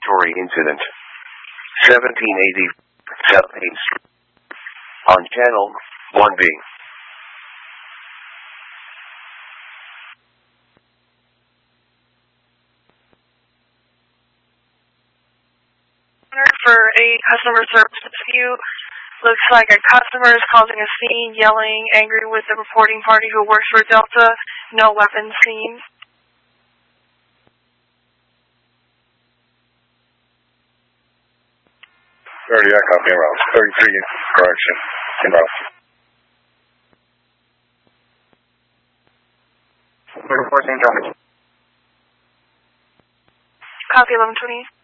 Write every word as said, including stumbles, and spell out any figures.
laboratory incident. seventeen eighty South eighth Street. On channel one B. For a customer service dispute. Looks like a customer is causing a scene, yelling, angry with the reporting party who works for Delta. No weapons seen. thirty, I copy en route. thirty-three, correction, en route. fourteen traffic. Copy eleven twenty.